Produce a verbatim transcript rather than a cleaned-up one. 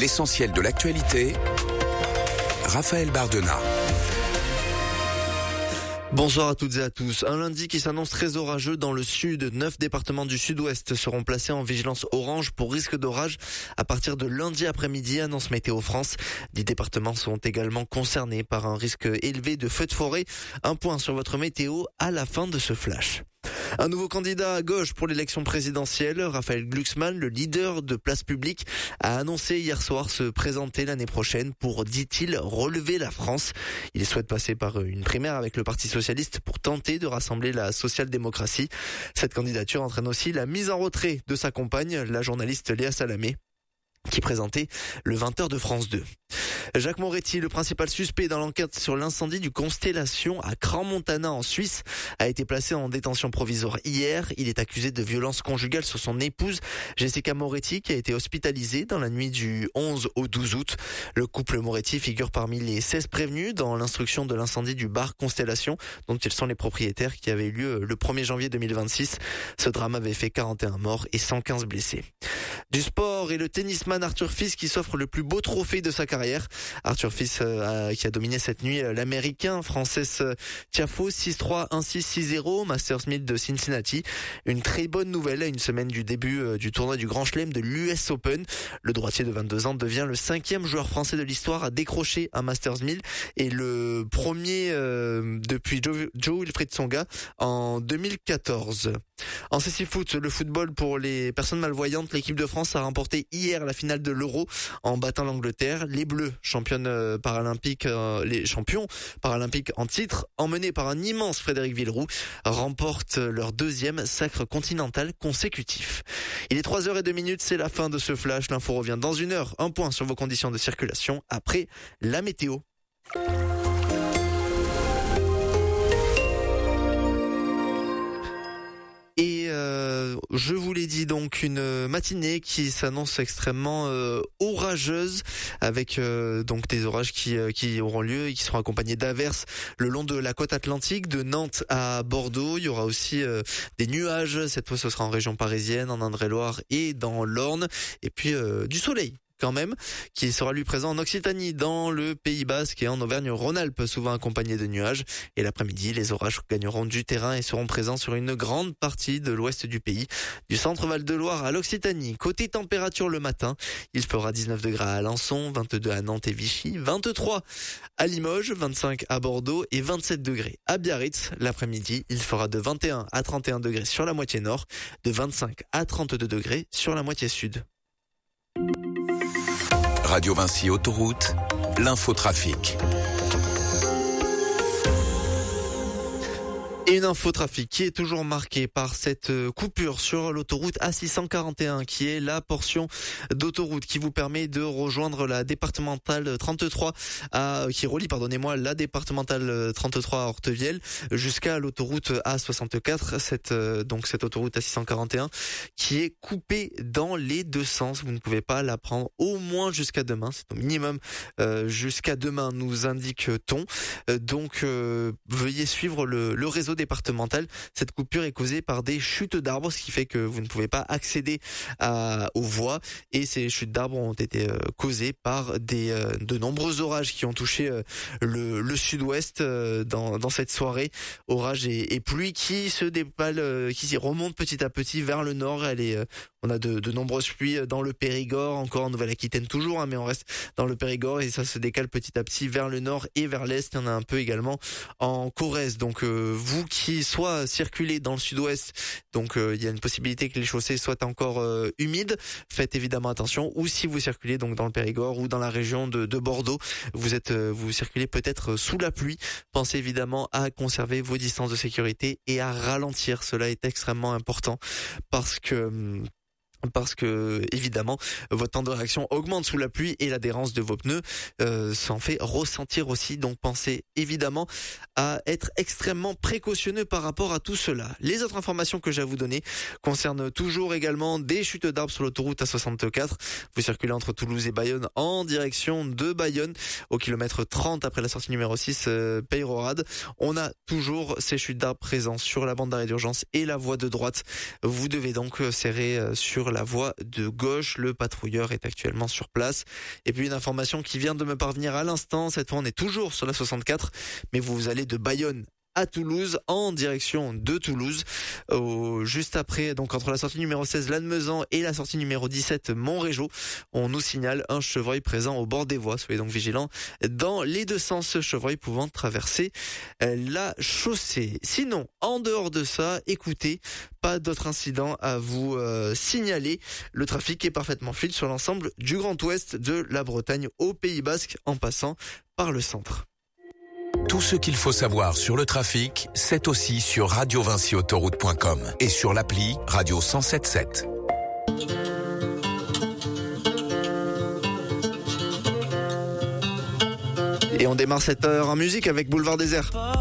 L'essentiel de l'actualité, Raphaël Bardena. Bonsoir à toutes et à tous. Un lundi qui s'annonce très orageux dans le sud. Neuf départements du sud-ouest seront placés en vigilance orange pour risque d'orage à partir de lundi après-midi, annonce Météo France. Dix départements sont également concernés par un risque élevé de feux de forêt. Un point sur votre météo à la fin de ce flash. Un nouveau candidat à gauche pour l'élection présidentielle, Raphaël Glucksmann, le leader de Place Publique, a annoncé hier soir se présenter l'année prochaine pour, dit-il, relever la France. Il souhaite passer par une primaire avec le Parti socialiste pour tenter de rassembler la social-démocratie. Cette candidature entraîne aussi la mise en retrait de sa compagne, la journaliste Léa Salamé, qui présentait le vingt heures de France deux. Jacques Moretti, le principal suspect dans l'enquête sur l'incendie du Constellation à Crans-Montana en Suisse, a été placé en détention provisoire hier. Il est accusé de violence conjugale sur son épouse, Jessica Moretti, qui a été hospitalisée dans la nuit du onze au douze août. Le couple Moretti figure parmi les seize prévenus dans l'instruction de l'incendie du bar Constellation, dont ils sont les propriétaires, qui avait eu lieu le premier janvier deux mille vingt-six. Ce drame avait fait quarante et un morts et cent quinze blessés. Du sport et le tennisman Arthur Fils qui s'offre le plus beau trophée de sa carrière. Arthur Fils euh, qui a dominé cette nuit euh, l'américain Frances euh, Tiafoe six trois, un six, six zéro, Masters mille de Cincinnati. Une très bonne nouvelle à une semaine du début euh, du tournoi du Grand Chelem de l'U S Open. Le droitier de vingt-deux ans devient le cinquième joueur français de l'histoire à décrocher un Masters mille et le premier euh, depuis Joe, Joe Wilfried Tsonga en deux mille quatorze. En C C Foot, le football pour les personnes malvoyantes, l'équipe de France a remporté hier la finale de l'Euro en battant l'Angleterre. Les Bleus, championnes paralympiques, euh, les champions paralympiques en titre, emmenés par un immense Frédéric Villeroux, remportent leur deuxième sacre continental consécutif. Il est trois heures zéro deux minutes, c'est la fin de ce flash. L'info revient dans une heure. Un point sur vos conditions de circulation après la météo. Et euh, je vous l'ai dit, donc une matinée qui s'annonce extrêmement euh, orageuse, avec euh, donc des orages qui euh, qui auront lieu et qui seront accompagnés d'averses le long de la côte atlantique, de Nantes à Bordeaux. Il y aura aussi euh, des nuages. Cette fois, ce sera en région parisienne, en Indre-et-Loire et dans l'Orne. Et puis euh, du soleil quand même, qui sera lui présent en Occitanie, dans le Pays Basque et en Auvergne-Rhône-Alpes, souvent accompagné de nuages. Et l'après-midi, les orages gagneront du terrain et seront présents sur une grande partie de l'ouest du pays, du centre Val-de-Loire à l'Occitanie. Côté température le matin, il fera dix-neuf degrés à Alençon, vingt-deux à Nantes et Vichy, vingt-trois à Limoges, vingt-cinq à Bordeaux et vingt-sept degrés à Biarritz. L'après-midi, il fera de vingt et un à trente et un degrés sur la moitié nord, de vingt-cinq à trente-deux degrés sur la moitié sud. Radio Vinci Autoroute, l'infotrafic. Et une infotrafic qui est toujours marquée par cette coupure sur l'autoroute A six cent quarante et un, qui est la portion d'autoroute qui vous permet de rejoindre la départementale trente-trois à, qui relie, pardonnez-moi, la départementale trente-trois à Hortevielle jusqu'à l'autoroute A soixante-quatre, cette, donc cette autoroute A six cent quarante et un qui est coupée dans les deux sens. Vous ne pouvez pas la prendre au moins jusqu'à demain. C'est au minimum euh, jusqu'à demain, nous indique-t-on. Euh, donc, euh, veuillez suivre le, le réseau départemental. Cette coupure est causée par des chutes d'arbres, ce qui fait que vous ne pouvez pas accéder à, aux voies, et ces chutes d'arbres ont été euh, causées par des euh, de nombreux orages qui ont touché euh, le, le sud-ouest euh, dans, dans cette soirée. Orages et, et pluie qui se dépalent, euh, qui remontent petit à petit vers le nord. Elle est, euh, on a de, de nombreuses pluies dans le Périgord, encore en Nouvelle-Aquitaine toujours, hein, mais on reste dans le Périgord et ça se décale petit à petit vers le nord et vers l'est. Il y en a un peu également en Corrèze. Donc euh, vous qui soit circulez dans le sud-ouest, donc euh, il y a une possibilité que les chaussées soient encore euh, humides, faites évidemment attention. Ou si vous circulez donc dans le Périgord ou dans la région de, de Bordeaux, vous êtes euh, vous circulez peut-être sous la pluie, pensez évidemment à conserver vos distances de sécurité et à ralentir. Cela est extrêmement important parce que parce que évidemment votre temps de réaction augmente sous la pluie et l'adhérence de vos pneus euh, s'en fait ressentir aussi. Donc pensez évidemment à être extrêmement précautionneux par rapport à tout cela. Les autres informations que j'ai à vous donner concernent toujours également des chutes d'arbres sur l'autoroute A soixante-quatre. Vous circulez entre Toulouse et Bayonne en direction de Bayonne au kilomètre trente après la sortie numéro six euh, Peyrehorade. On a toujours ces chutes d'arbres présentes sur la bande d'arrêt d'urgence et la voie de droite. Vous devez donc serrer sur la voie de gauche. Le patrouilleur est actuellement sur place. Et puis une information qui vient de me parvenir à l'instant. Cette fois, on est toujours sur la soixante-quatre, mais vous allez de Bayonne à Toulouse, en direction de Toulouse, au, juste après, donc entre la sortie numéro seize Lannemezan et la sortie numéro dix-sept Montrégeau, on nous signale un chevreuil présent au bord des voies. Soyez donc vigilants dans les deux sens, ce chevreuil pouvant traverser la chaussée. Sinon, en dehors de ça, écoutez, pas d'autres incidents à vous euh, signaler. Le trafic est parfaitement fluide sur l'ensemble du Grand Ouest, de la Bretagne au Pays Basque, en passant par le centre. Tout ce qu'il faut savoir sur le trafic, c'est aussi sur radio vinci autoroute point com et sur l'appli Radio cent sept sept. Et on démarre cette heure en musique avec Boulevard Désert.